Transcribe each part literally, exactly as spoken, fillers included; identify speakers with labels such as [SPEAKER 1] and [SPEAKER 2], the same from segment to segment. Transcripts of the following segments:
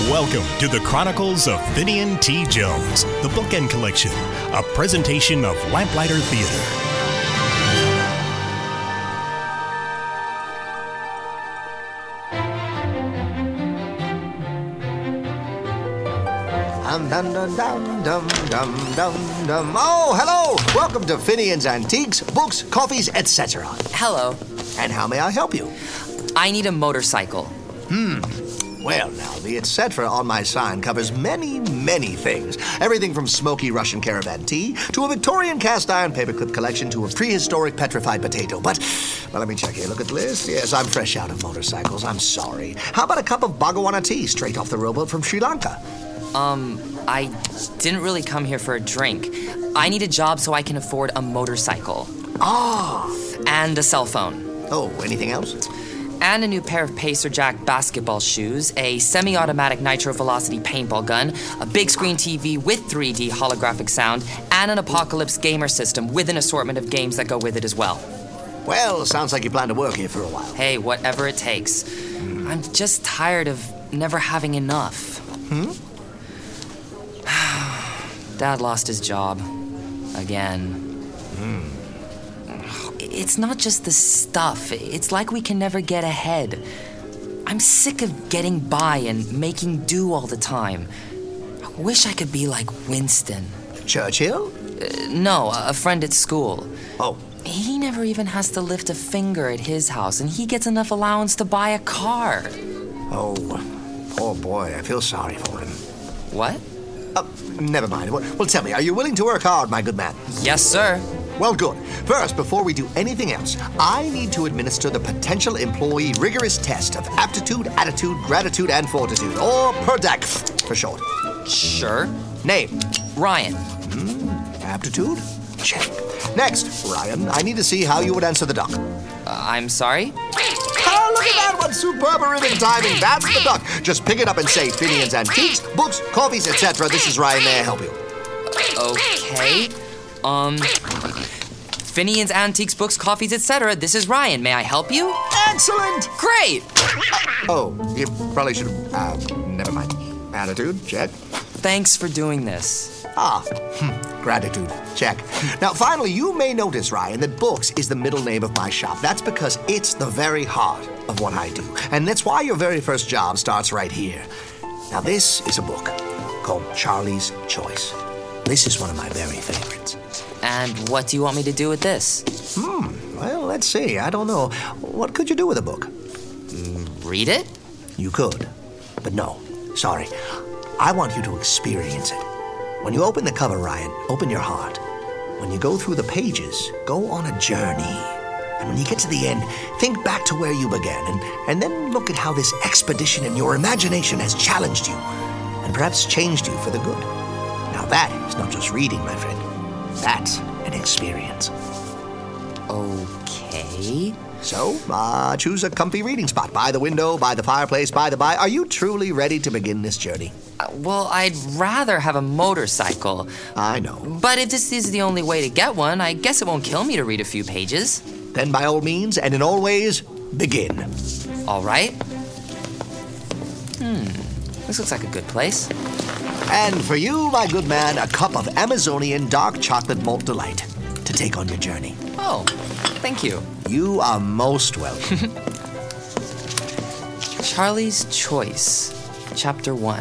[SPEAKER 1] Welcome to the Chronicles of Finian T. Jones, the Bookend Collection, a presentation of Lamplighter Theater.
[SPEAKER 2] Dum dum dum dum dum dum dum dum. Oh, hello! Welcome to Finian's Antiques, Books, Coffees, et cetera.
[SPEAKER 3] Hello.
[SPEAKER 2] And how may I help you?
[SPEAKER 3] I need a motorcycle.
[SPEAKER 2] Hmm. Well, now, the et cetera on my sign covers many, many things. Everything from smoky Russian caravan tea to a Victorian cast iron paperclip collection to a prehistoric petrified potato. But, well, let me check here. Look at the list. Yes, I'm fresh out of motorcycles. I'm sorry. How about a cup of Bhagwana tea straight off the rowboat from Sri Lanka?
[SPEAKER 3] Um, I didn't really come here for a drink. I need a job so I can afford a motorcycle.
[SPEAKER 2] Ah.
[SPEAKER 3] And a cell phone.
[SPEAKER 2] Oh, anything else?
[SPEAKER 3] And a new pair of Pacer Jack basketball shoes, a semi-automatic nitro velocity paintball gun, a big screen T V with three D holographic sound, and an Apocalypse gamer system with an assortment of games that go with it as well.
[SPEAKER 2] Well, sounds like you plan to work here for a while.
[SPEAKER 3] Hey, whatever it takes. Mm. I'm just tired of never having enough.
[SPEAKER 2] Hmm?
[SPEAKER 3] Dad lost his job. Again.
[SPEAKER 2] Hmm.
[SPEAKER 3] It's not just the stuff. It's like we can never get ahead. I'm sick of getting by and making do all the time. I wish I could be like Winston.
[SPEAKER 2] Churchill?
[SPEAKER 3] Uh, no, a friend at school.
[SPEAKER 2] Oh.
[SPEAKER 3] He never even has to lift a finger at his house, and he gets enough allowance to buy a car.
[SPEAKER 2] Oh, poor boy. I feel sorry for him.
[SPEAKER 3] What?
[SPEAKER 2] Uh, never mind. Well, well, tell me, are you willing to work hard, my good man?
[SPEAKER 3] Yes, sir.
[SPEAKER 2] Well, good. First, before we do anything else, I need to administer the potential employee rigorous test of aptitude, attitude, gratitude, and fortitude, or PERDAC for short.
[SPEAKER 3] Sure.
[SPEAKER 2] Name?
[SPEAKER 3] Ryan.
[SPEAKER 2] Hmm. Aptitude? Check. Next, Ryan, I need to see how you would answer the duck.
[SPEAKER 3] Uh, I'm sorry?
[SPEAKER 2] Oh, look at that one! Superb ribbon timing. That's the duck. Just pick it up and say, Finian's Antiques, Books, Coffees, et cetera. This is Ryan. May I help you?
[SPEAKER 3] Okay. Um... Finian's Antiques, Books, Coffees, et cetera. This is Ryan. May I help you?
[SPEAKER 2] Excellent!
[SPEAKER 3] Great!
[SPEAKER 2] Oh, you probably should have... Uh, never mind. Attitude, check.
[SPEAKER 3] Thanks for doing this.
[SPEAKER 2] Ah, hm, gratitude, check. Now, finally, you may notice, Ryan, that Books is the middle name of my shop. That's because it's the very heart of what I do. And that's why your very first job starts right here. Now, this is a book called Charlie's Choice. This is one of my very favorites.
[SPEAKER 3] And what do you want me to do with this?
[SPEAKER 2] Hmm, well, let's see. I don't know. What could you do with a book?
[SPEAKER 3] Read it?
[SPEAKER 2] You could. But no, sorry. I want you to experience it. When you open the cover, Ryan, open your heart. When you go through the pages, go on a journey. And when you get to the end, think back to where you began, and, and then look at how this expedition in your imagination has challenged you, and perhaps changed you for the good. Now that is not just reading, my friend. That's an experience.
[SPEAKER 3] Okay.
[SPEAKER 2] So, uh, choose a comfy reading spot. By the window, by the fireplace, by the by. Are you truly ready to begin this journey?
[SPEAKER 3] Uh, well, I'd rather have a motorcycle.
[SPEAKER 2] I know.
[SPEAKER 3] But if this is the only way to get one, I guess it won't kill me to read a few pages.
[SPEAKER 2] Then by all means, and in all ways, begin.
[SPEAKER 3] All right. Hmm. This looks like a good place.
[SPEAKER 2] And for you, my good man, a cup of Amazonian dark chocolate malt delight to take on your journey.
[SPEAKER 3] Oh, thank you.
[SPEAKER 2] You are most welcome.
[SPEAKER 3] Charlie's Choice, Chapter one.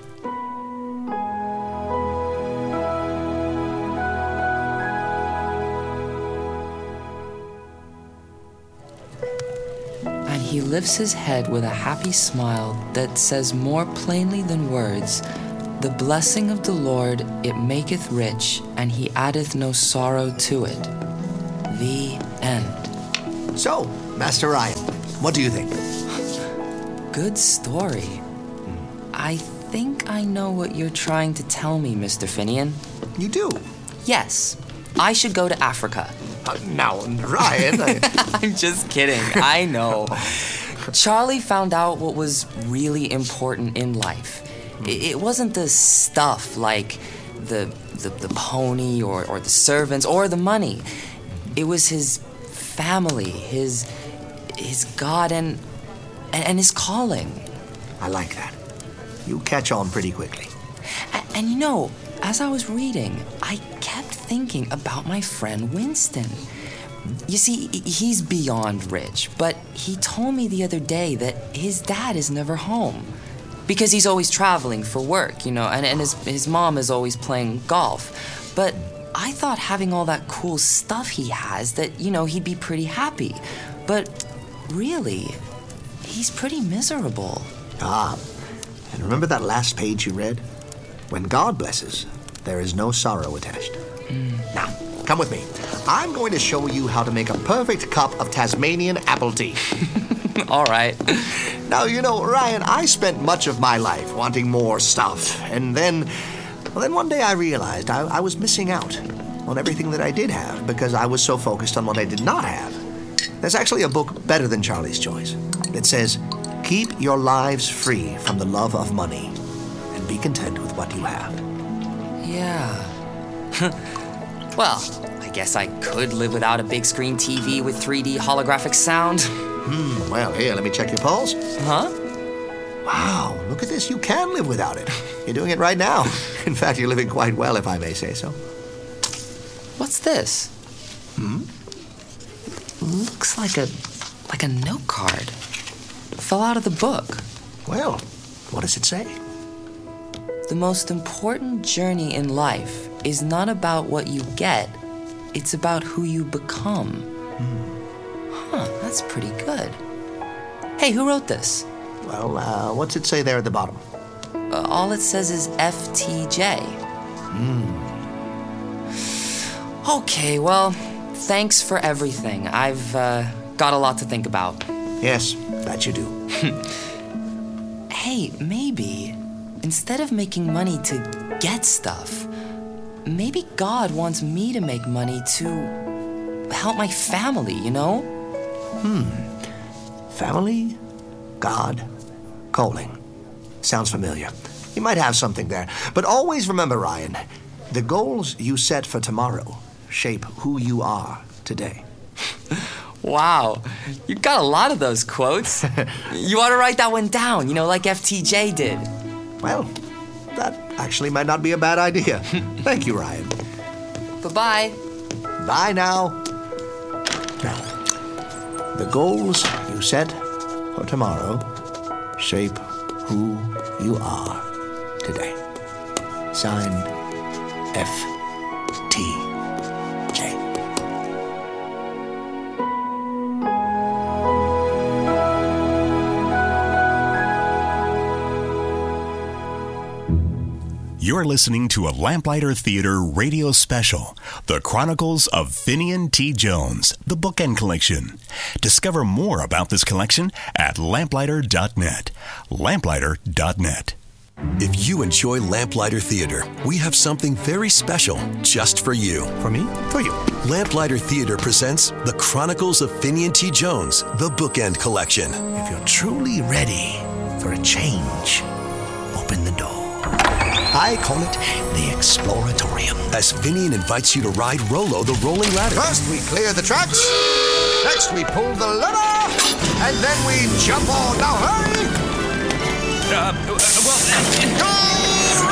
[SPEAKER 3] And he lifts his head with a happy smile that says more plainly than words, "The blessing of the Lord, it maketh rich, and he addeth no sorrow to it." The end.
[SPEAKER 2] So, Master Ryan, what do you think?
[SPEAKER 3] Good story. I think I know what you're trying to tell me, Mister Finian.
[SPEAKER 2] You do?
[SPEAKER 3] Yes, I should go to Africa.
[SPEAKER 2] Uh, now, Ryan... I...
[SPEAKER 3] I'm just kidding, I know. Charlie found out what was really important in life. It wasn't the stuff like the the, the pony or, or the servants or the money. It was his family, his his God, and and his calling.
[SPEAKER 2] I like that. you catch on pretty quickly.
[SPEAKER 3] And, and you know, as I was reading, I kept thinking about my friend Winston. You see, he's beyond rich, but he told me the other day that his dad is never home because he's always traveling for work, you know, and, and his, his mom is always playing golf. But I thought having all that cool stuff he has that, you know, he'd be pretty happy. But really, he's pretty miserable.
[SPEAKER 2] Ah, and remember that last page you read? When God blesses, there is no sorrow attached. Mm. Now, come with me. I'm going to show you how to make a perfect cup of Tasmanian apple tea.
[SPEAKER 3] All right.
[SPEAKER 2] Now, you know, Ryan, I spent much of my life wanting more stuff. And then, well, then one day I realized I, I was missing out on everything that I did have because I was so focused on what I did not have. There's actually a book better than Charlie's Choice that says, keep your lives free from the love of money and be content with what you have.
[SPEAKER 3] Yeah. Well, I guess I could live without a big screen T V with three D holographic sound.
[SPEAKER 2] Hmm, well, here, let me check your pulse.
[SPEAKER 3] Huh?
[SPEAKER 2] Wow, look at this. You can live without it. You're doing it right now. In fact, you're living quite well, if I may say so.
[SPEAKER 3] What's this?
[SPEAKER 2] Hmm?
[SPEAKER 3] Looks like a like a note card. Fell out of the book.
[SPEAKER 2] Well, what does it say?
[SPEAKER 3] The most important journey in life is not about what you get, it's about who you become.
[SPEAKER 2] Hmm.
[SPEAKER 3] Huh, that's pretty good. Hey, who wrote this?
[SPEAKER 2] Well, uh, what's it say there at the bottom?
[SPEAKER 3] Uh, all it says is F T J.
[SPEAKER 2] Hmm.
[SPEAKER 3] Okay, well, thanks for everything. I've uh, got a lot to think about.
[SPEAKER 2] Yes, that you do.
[SPEAKER 3] Hey, maybe, instead of making money to get stuff, maybe God wants me to make money to help my family, you know?
[SPEAKER 2] Hmm. Family, God, calling. Sounds familiar. You might have something there. But always remember, Ryan, the goals you set for tomorrow shape who you are today.
[SPEAKER 3] Wow, you got a lot of those quotes. You ought to write that one down, you know, like F T J did.
[SPEAKER 2] Well, that actually might not be a bad idea. Thank you, Ryan.
[SPEAKER 3] Bye-bye.
[SPEAKER 2] Bye now. Now, the goals you set for tomorrow shape who you are today. Signed, F T J.
[SPEAKER 1] You're listening to a Lamplighter Theater radio special, The Chronicles of Finian T. Jones, the Bookend Collection. Discover more about this collection at lamplighter dot net. lamplighter dot net.
[SPEAKER 4] If you enjoy Lamplighter Theater, we have something very special just for you.
[SPEAKER 2] For me? For you.
[SPEAKER 4] Lamplighter Theater presents The Chronicles of Finian T. Jones, the Bookend Collection.
[SPEAKER 2] If you're truly ready for a change, open the door. I call it the Exploratorium.
[SPEAKER 4] As Finian invites you to ride Rollo the Rolling Ladder.
[SPEAKER 2] First we clear the tracks, next we pull the lever, and then we jump on. Now hurry!
[SPEAKER 5] Uh, well...
[SPEAKER 2] Go,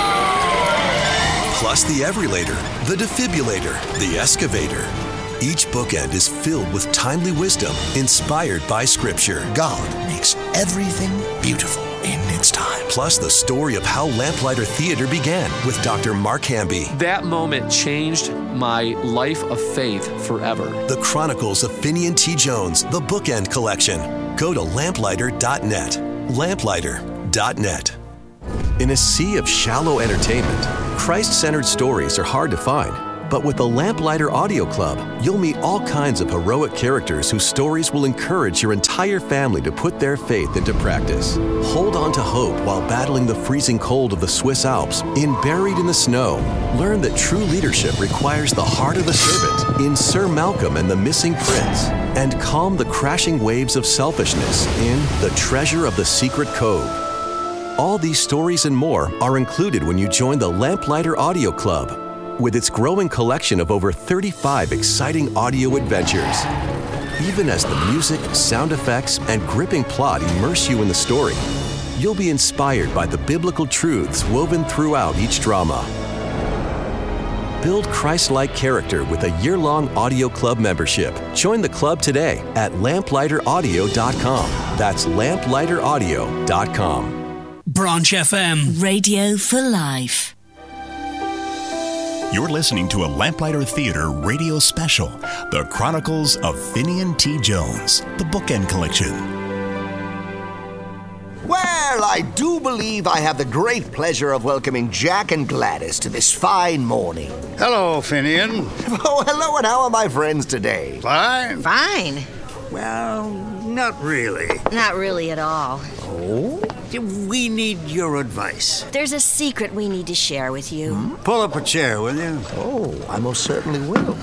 [SPEAKER 2] Rollo!
[SPEAKER 4] Plus the Everlator, the Defibrillator, the Excavator. Each bookend is filled with timely wisdom inspired by Scripture.
[SPEAKER 2] God makes everything beautiful in its time.
[SPEAKER 4] Plus the story of how Lamplighter Theater began with Doctor Mark Hamby.
[SPEAKER 5] That moment changed my life of faith forever.
[SPEAKER 4] The Chronicles of Finian T. Jones, the Bookend Collection. Go to lamplighter dot net. lamplighter dot net. In a sea of shallow entertainment, Christ-centered stories are hard to find. But with the Lamplighter Audio Club, you'll meet all kinds of heroic characters whose stories will encourage your entire family to put their faith into practice. Hold on to hope while battling the freezing cold of the Swiss Alps in Buried in the Snow. Learn that true leadership requires the heart of the servant in Sir Malcolm and the Missing Prince. And calm the crashing waves of selfishness in The Treasure of the Secret Cove. All these stories and more are included when you join the Lamplighter Audio Club, with its growing collection of over thirty-five exciting audio adventures. Even as the music, sound effects, and gripping plot immerse you in the story, You'll be inspired by the biblical truths woven throughout each drama. Build Christ-like character with a year-long audio club membership. Join the club today at lamplighter audio dot com. That's lamplighter audio dot com.
[SPEAKER 6] Branch F M.
[SPEAKER 7] Radio for life.
[SPEAKER 1] You're listening to a Lamplighter Theater radio special, The Chronicles of Finian T. Jones, the Bookend Collection.
[SPEAKER 2] Well, I do believe I have the great pleasure of welcoming Jack and Gladys to this fine morning.
[SPEAKER 8] Hello, Finian.
[SPEAKER 2] Oh, hello, and how are my friends today?
[SPEAKER 8] Fine?
[SPEAKER 9] Fine.
[SPEAKER 8] Well, not really.
[SPEAKER 9] Not really at all.
[SPEAKER 2] Oh?
[SPEAKER 8] We need your advice.
[SPEAKER 9] There's a secret we need to share with you.
[SPEAKER 2] Hmm?
[SPEAKER 8] Pull up a chair, will you?
[SPEAKER 2] Oh, I most certainly will.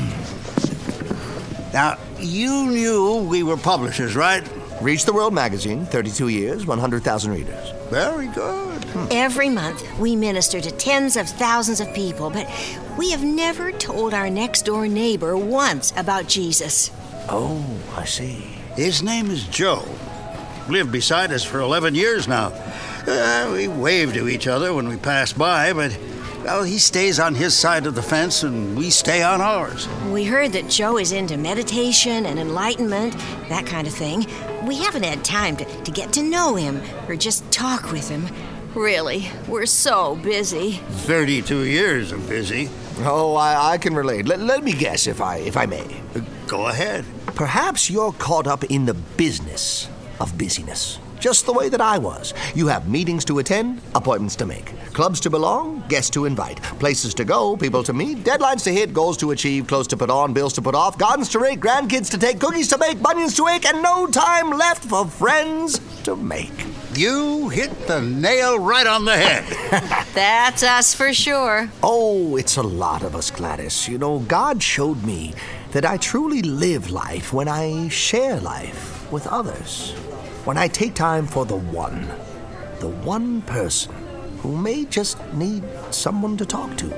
[SPEAKER 8] Now, you knew we were publishers, right?
[SPEAKER 2] Reach the World magazine, thirty-two years, one hundred thousand readers.
[SPEAKER 8] Very good.
[SPEAKER 2] Hmm.
[SPEAKER 9] Every month, we minister to tens of thousands of people, but we have never told our next-door neighbor once about Jesus.
[SPEAKER 2] Oh, I see.
[SPEAKER 8] His name is Joe. Lived beside us for eleven years now. Uh, we wave to each other when we pass by, but, well, he stays on his side of the fence and we stay on ours.
[SPEAKER 9] We heard that Joe is into meditation and enlightenment, that kind of thing. We haven't had time to, to get to know him or just talk with him. Really, we're so busy.
[SPEAKER 8] thirty-two years of busy.
[SPEAKER 2] Oh, I, I can relate. Let, let me guess, if I, if I may.
[SPEAKER 8] Go ahead.
[SPEAKER 2] Perhaps you're caught up in the business of busyness, just the way that I was. You have meetings to attend, appointments to make, clubs to belong, guests to invite, places to go, people to meet, deadlines to hit, goals to achieve, clothes to put on, bills to put off, gardens to rake, grandkids to take, cookies to make, bunions to ache, and no time left for friends to make.
[SPEAKER 8] You hit the nail right on the head.
[SPEAKER 9] That's us for sure.
[SPEAKER 2] Oh, it's a lot of us, Gladys. You know, God showed me that I truly live life when I share life with others. When I take time for the one, the one person who may just need someone to talk to,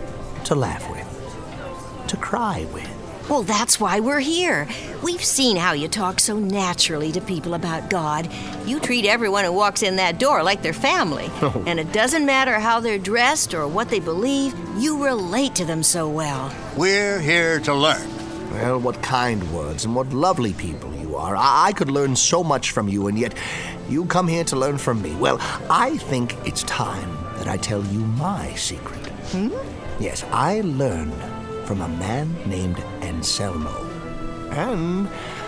[SPEAKER 2] to laugh with, to cry with.
[SPEAKER 9] Well, that's why we're here. We've seen how you talk so naturally to people about God. You treat everyone who walks in that door like their family.
[SPEAKER 2] Oh.
[SPEAKER 9] And it doesn't matter how they're dressed or what they believe, you relate to them so well.
[SPEAKER 8] We're here to learn.
[SPEAKER 2] Well, what kind words and what lovely people you are. I, I could learn so much from you, and yet you come here to learn from me. Well, I think it's time that I tell you my secret.
[SPEAKER 9] Hmm?
[SPEAKER 2] Yes, I learned from a man named Anselmo. And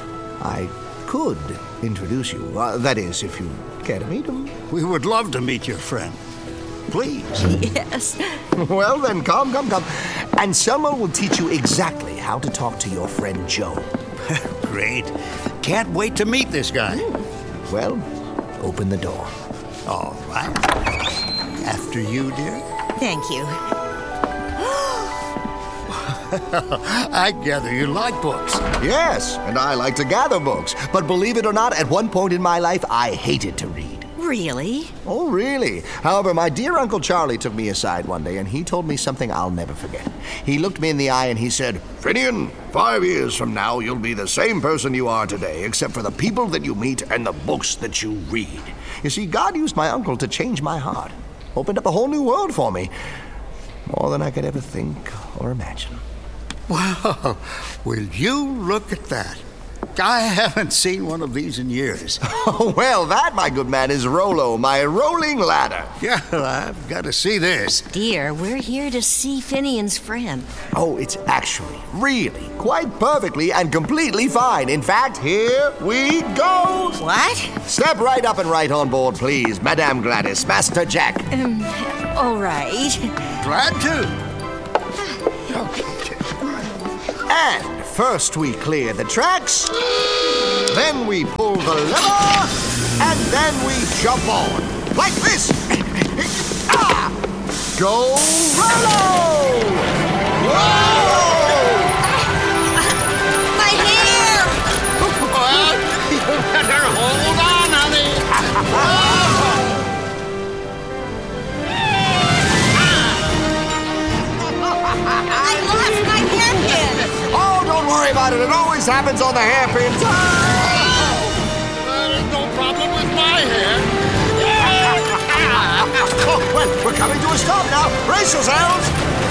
[SPEAKER 2] I could introduce you. Uh, that is, if you care to meet him.
[SPEAKER 8] We would love to meet your friend. Please.
[SPEAKER 9] Yes.
[SPEAKER 2] Well, then, come, come, come. Anselmo will teach you exactly how to talk to your friend Joe.
[SPEAKER 8] Great. Can't wait to meet this guy.
[SPEAKER 2] Well, open the door.
[SPEAKER 8] All right. After you, dear.
[SPEAKER 9] Thank you.
[SPEAKER 8] I gather you like books.
[SPEAKER 2] Yes, and I like to gather books. But believe it or not, at one point in my life, I hated to read.
[SPEAKER 9] Really?
[SPEAKER 2] Oh, really? However, my dear Uncle Charlie took me aside one day, and he told me something I'll never forget. He looked me in the eye and he said, "Finian, five years from now, you'll be the same person you are today, except for the people that you meet and the books that you read." You see, God used my uncle to change my heart. Opened up a whole new world for me. More than I could ever think or imagine.
[SPEAKER 8] Wow. Will you look at that? I haven't seen one of these in years.
[SPEAKER 2] Oh, well, that, my good man, is Rollo, my rolling ladder.
[SPEAKER 8] Yeah, I've got to see this.
[SPEAKER 9] Dear, we're here to see Finian's friend.
[SPEAKER 2] Oh, it's actually, really, quite perfectly and completely fine. In fact, here we go.
[SPEAKER 9] What?
[SPEAKER 2] Step right up and right on board, please, Madame Gladys, Master Jack.
[SPEAKER 9] Um, all right.
[SPEAKER 8] Glad to.
[SPEAKER 2] And first we clear the tracks, then we pull the lever, and then we jump on. Like this. Ah! Go Rollo! Whoa!
[SPEAKER 9] My hair!
[SPEAKER 8] Well, you better hold on, honey.
[SPEAKER 9] I lost my hairpin!
[SPEAKER 2] Oh, don't worry about it. It always happens on the hairpins.
[SPEAKER 8] Well, there's no problem with my hair.
[SPEAKER 2] coming to a stop now. Brace yourselves.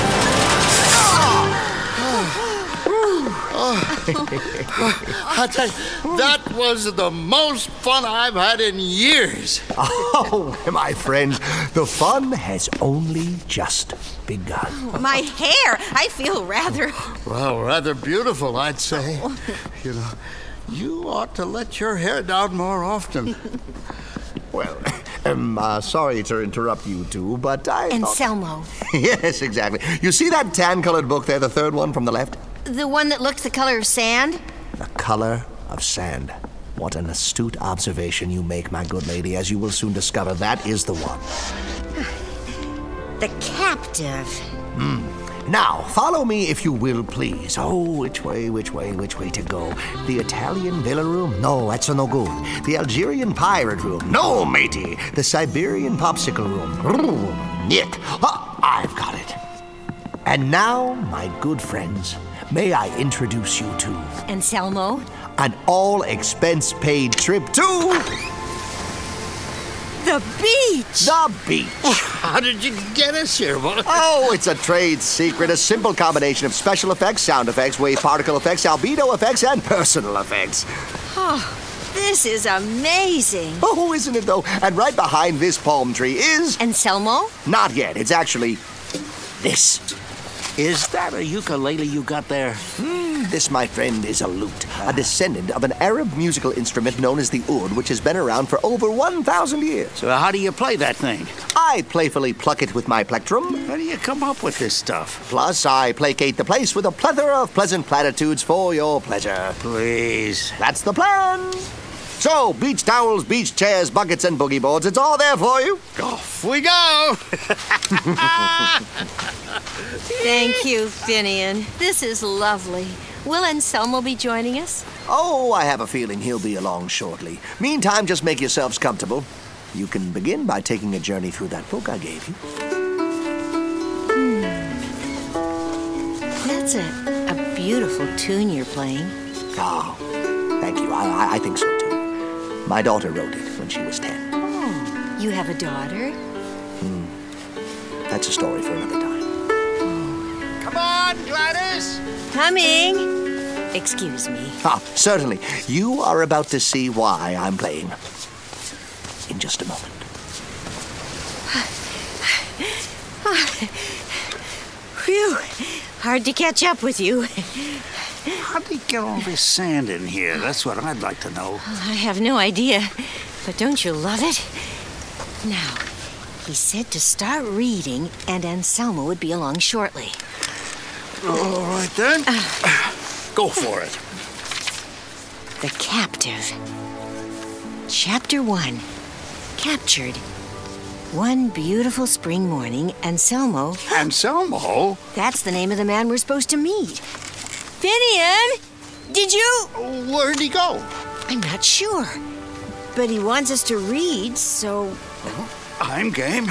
[SPEAKER 8] I tell you, that was the most fun I've had in years.
[SPEAKER 2] Oh, my friends, the fun has only just begun.
[SPEAKER 9] My hair, I feel rather...
[SPEAKER 8] Well, rather beautiful, I'd say. You know, you ought to let your hair down more often.
[SPEAKER 2] Well, I'm uh, sorry to interrupt you two, but I
[SPEAKER 9] Anselmo.
[SPEAKER 2] Thought... Yes, exactly. You see that tan-colored book there, the third one from the left?
[SPEAKER 9] The one that looks the color of sand?
[SPEAKER 2] The color of sand. What an astute observation you make, my good lady. As you will soon discover, that is the one.
[SPEAKER 9] The captive.
[SPEAKER 2] Hmm. Now, follow me if you will, please. Oh, which way, which way, which way to go? The Italian villa room? No, that's no good. The Algerian pirate room? No, matey. The Siberian popsicle room? Niet. Ah, I've got it. And now, my good friends, may I introduce you to...
[SPEAKER 9] Anselmo?
[SPEAKER 2] An all-expense-paid trip to...
[SPEAKER 9] The beach!
[SPEAKER 2] The beach!
[SPEAKER 8] How did you get us here, boy?
[SPEAKER 2] Oh, it's a trade secret. A simple combination of special effects, sound effects, wave particle effects, albedo effects, and personal effects.
[SPEAKER 9] Oh, this is amazing.
[SPEAKER 2] Oh, isn't it, though? And right behind this palm tree is...
[SPEAKER 9] Anselmo?
[SPEAKER 2] Not yet. It's actually... this.
[SPEAKER 8] Is that a ukulele you got there?
[SPEAKER 2] Mm, this, my friend, is a lute, a descendant of an Arab musical instrument known as the oud, which has been around for over one thousand years.
[SPEAKER 8] So how do you play that thing?
[SPEAKER 2] I playfully pluck it with my plectrum.
[SPEAKER 8] How do you come up with this stuff?
[SPEAKER 2] Plus, I placate the place with a plethora of pleasant platitudes for your pleasure.
[SPEAKER 8] Please.
[SPEAKER 2] That's the plan. So, beach towels, beach chairs, buckets, and boogie boards, it's all there for you.
[SPEAKER 8] Off we go!
[SPEAKER 9] Thank you, Finian. This is lovely. Will Anselmo be joining us?
[SPEAKER 2] Oh, I have a feeling he'll be along shortly. Meantime, just make yourselves comfortable. You can begin by taking a journey through that book I gave you.
[SPEAKER 9] Hmm. That's a, a beautiful tune you're playing.
[SPEAKER 2] Oh, thank you. I, I, I think so, too. My daughter wrote it when she was ten.
[SPEAKER 9] Oh, you have a daughter?
[SPEAKER 2] Hmm. That's a story for another time.
[SPEAKER 8] Come on, Gladys!
[SPEAKER 9] Coming! Excuse me.
[SPEAKER 2] Ah, certainly. You are about to see why I'm playing. In just a moment.
[SPEAKER 9] Phew. Hard to catch up with you.
[SPEAKER 8] How did he get all this sand in here? That's what I'd like to know.
[SPEAKER 9] I have no idea. But don't you love it? Now, he said to start reading, and Anselmo would be along shortly.
[SPEAKER 8] All right, then. Uh, Go for it.
[SPEAKER 9] The Captive. Chapter one. Captured. One beautiful spring morning, Anselmo...
[SPEAKER 8] Anselmo?
[SPEAKER 9] That's the name of the man we're supposed to meet. Finian! Did you...
[SPEAKER 8] Where'd he go?
[SPEAKER 9] I'm not sure. But he wants us to read, so...
[SPEAKER 8] Well, I'm game.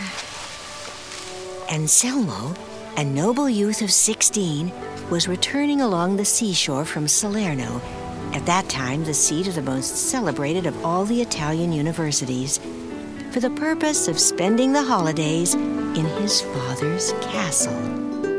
[SPEAKER 9] Anselmo, a noble youth of sixteen, was returning along the seashore from Salerno, at that time the seat of the most celebrated of all the Italian universities, for the purpose of spending the holidays in his father's castle.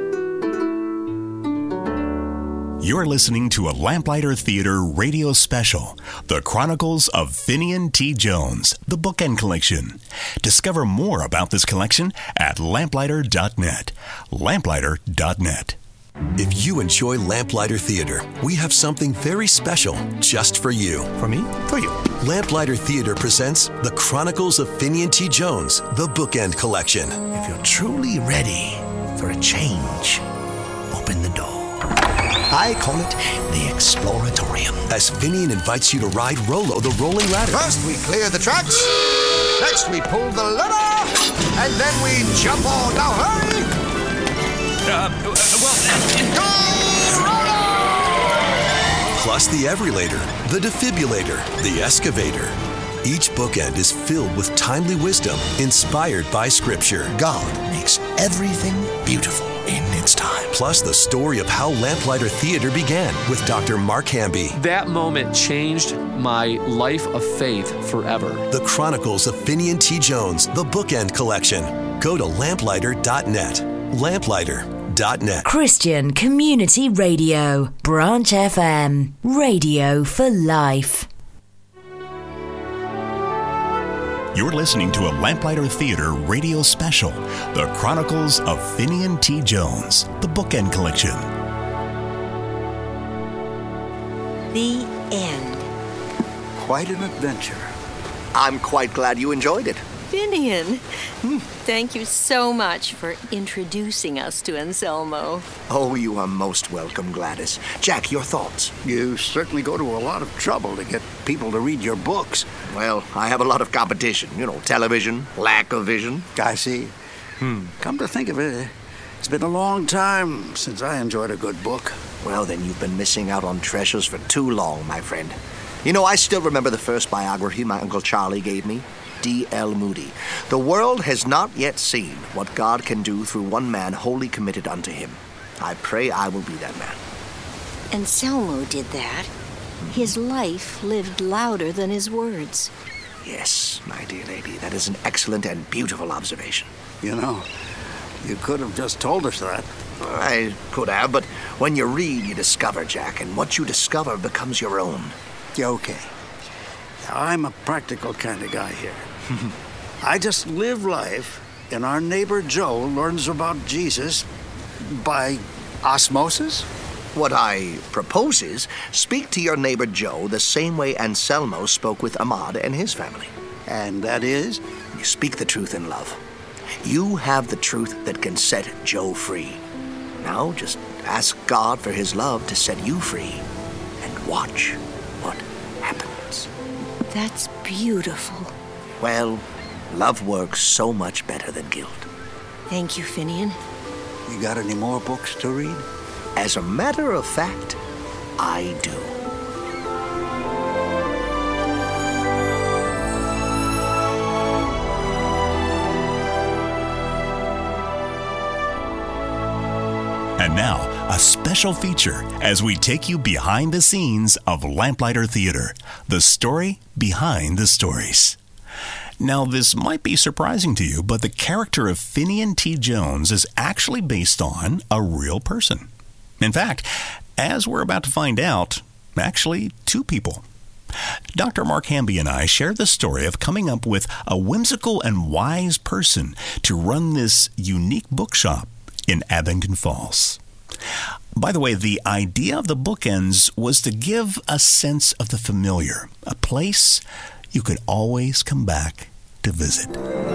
[SPEAKER 1] You're listening to a Lamplighter Theater radio special, The Chronicles of Finian T. Jones, the Bookend Collection. Discover more about this collection at lamplighter dot net. lamplighter dot net.
[SPEAKER 4] If you enjoy Lamplighter Theater, we have something very special just for you.
[SPEAKER 2] For me? For you.
[SPEAKER 4] Lamplighter Theater presents The Chronicles of Finian T. Jones, the Bookend Collection.
[SPEAKER 2] If you're truly ready for a change, open the door. I call it the Exploratorium.
[SPEAKER 4] As Finian invites you to ride Rolo, the rolling ladder.
[SPEAKER 2] First we clear the tracks, next we pull the lever, and then we jump on. Now hurry!
[SPEAKER 6] Uh, well...
[SPEAKER 2] Go, Rolo!
[SPEAKER 4] Plus the Everylator, the Defibrillator, the Excavator. Each bookend is filled with timely wisdom inspired by Scripture.
[SPEAKER 2] God makes everything beautiful in its time.
[SPEAKER 4] Plus the story of how Lamplighter Theater began with Doctor Mark Hamby.
[SPEAKER 5] That moment changed my life of faith forever.
[SPEAKER 4] The Chronicles of Finian T. Jones, the Bookend Collection. Go to lamplighter dot net. lamplighter dot net.
[SPEAKER 7] Christian Community Radio, Branch F M, radio for life.
[SPEAKER 1] You're listening to a Lamplighter Theater radio special, The Chronicles of Finian T. Jones, the Bookend Collection.
[SPEAKER 9] The end.
[SPEAKER 8] Quite an adventure.
[SPEAKER 2] I'm quite glad you enjoyed it.
[SPEAKER 9] Finian, thank you so much for introducing us to Anselmo.
[SPEAKER 2] Oh, you are most welcome, Gladys. Jack, your thoughts?
[SPEAKER 8] You certainly go to a lot of trouble to get people to read your books.
[SPEAKER 2] Well, I have a lot of competition. You know, television, lack of vision.
[SPEAKER 8] I see. Hmm. Come to think of it, it's been a long time since I enjoyed a good book.
[SPEAKER 2] Well, then you've been missing out on treasures for too long, my friend. You know, I still remember the first biography my Uncle Charlie gave me. D L Moody. The world has not yet seen what God can do through one man wholly committed unto him. I pray I will be that man.
[SPEAKER 9] Anselmo did that. His life lived louder than his words.
[SPEAKER 2] Yes, my dear lady, that is an excellent and beautiful observation.
[SPEAKER 8] You know, you could have just told us that.
[SPEAKER 2] I could have, but when you read, you discover, Jack, and what you discover becomes your own.
[SPEAKER 8] Okay. I'm a practical kind of guy here. I just live life, and our neighbor Joe learns about Jesus by osmosis.
[SPEAKER 2] What I propose is, speak to your neighbor Joe the same way Anselmo spoke with Ahmad and his family.
[SPEAKER 8] And that is?
[SPEAKER 2] You speak the truth in love. You have the truth that can set Joe free. Now just ask God for his love to set you free, and watch what happens.
[SPEAKER 9] That's beautiful.
[SPEAKER 2] Well, love works so much better than guilt.
[SPEAKER 9] Thank you, Finian.
[SPEAKER 8] You got any more books to read?
[SPEAKER 2] As a matter of fact, I do.
[SPEAKER 1] And now, a special feature as we take you behind the scenes of Lamplighter Theater, the story behind the stories. Now, this might be surprising to you, but the character of Finian T. Jones is actually based on a real person. In fact, as we're about to find out, actually two people. Doctor Mark Hamby and I share the story of coming up with a whimsical and wise person to run this unique bookshop in Abington Falls. By the way, the idea of the bookends was to give a sense of the familiar, a place you could always come back to visit.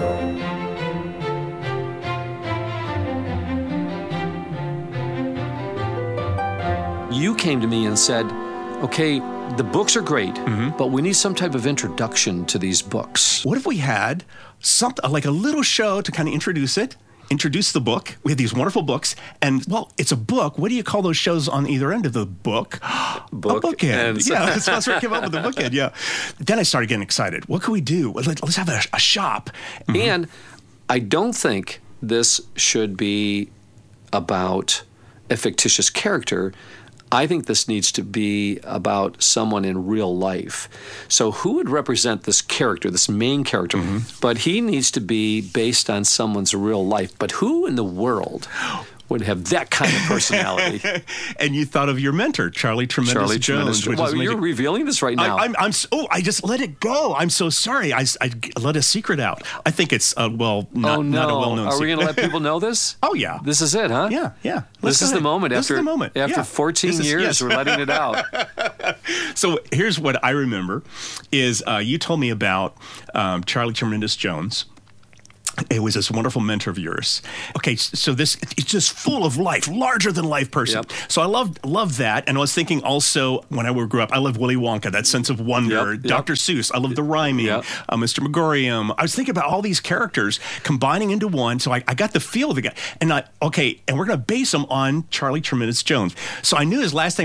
[SPEAKER 5] You came to me and said, okay, the books are great, mm-hmm. but we need some type of introduction to these books.
[SPEAKER 6] What if we had something like a little show to kind of introduce it? Introduce the book. We have these wonderful books. And, well, it's a book. What do you call those shows on either end of the book?
[SPEAKER 5] Book
[SPEAKER 6] a bookend.
[SPEAKER 5] ends.
[SPEAKER 6] Yeah, that's that's where I came up with the bookend, yeah. Then I started getting excited. What can we do? Let, let's have a, a shop.
[SPEAKER 5] Mm-hmm. And I don't think this should be about a fictitious character. I think this needs to be about someone in real life. So who would represent this character, this main character? Mm-hmm. But he needs to be based on someone's real life. But who in the world would have that kind of personality?
[SPEAKER 6] And you thought of your mentor, Charlie Tremendous
[SPEAKER 5] Charlie
[SPEAKER 6] Jones.
[SPEAKER 5] Tremendous. Well, you're revealing this right now.
[SPEAKER 6] I, I'm, I'm, oh, I just let it go. I'm so sorry. I, I let a secret out. I think it's, uh, well, not,
[SPEAKER 5] oh, no.
[SPEAKER 6] not a well-known
[SPEAKER 5] Are
[SPEAKER 6] secret.
[SPEAKER 5] we going to let people know this?
[SPEAKER 6] Oh, yeah.
[SPEAKER 5] This is it, huh?
[SPEAKER 6] Yeah, yeah.
[SPEAKER 5] This
[SPEAKER 6] Let's
[SPEAKER 5] is the moment.
[SPEAKER 6] This
[SPEAKER 5] After,
[SPEAKER 6] is the moment.
[SPEAKER 5] After
[SPEAKER 6] yeah.
[SPEAKER 5] fourteen
[SPEAKER 6] is,
[SPEAKER 5] years,
[SPEAKER 6] yes.
[SPEAKER 5] we're letting it out.
[SPEAKER 6] So here's what I remember is uh, you told me about um, Charlie Tremendous Jones. It was this wonderful mentor of yours. Okay, so this, it's just full of life, larger than life person.
[SPEAKER 5] Yep.
[SPEAKER 6] So I loved loved that. And I was thinking also, when I grew up, I loved Willy Wonka, that sense of wonder.
[SPEAKER 5] Yep, yep.
[SPEAKER 6] Doctor Seuss, I loved the rhyming.
[SPEAKER 5] Yep.
[SPEAKER 6] Uh, Mister Megorium. I was thinking about all these characters combining into one. So I, I got the feel of the guy. And I, okay, and we're going to base them on Charlie Tremendous Jones. So I knew his last name